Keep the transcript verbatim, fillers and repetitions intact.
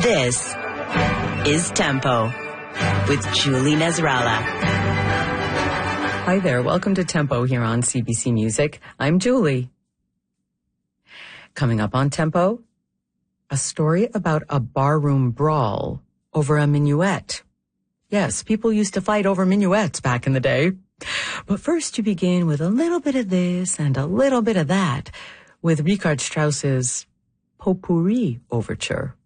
This is Tempo with Julie Nasrallah. Hi there. Welcome to Tempo here on C B C Music. I'm Julie. Coming up on Tempo, a story about a barroom brawl over a minuet. Yes, people used to fight over minuets back in the day. But first you begin with a little bit of this and a little bit of that with Richard Strauss's Potpourri Overture.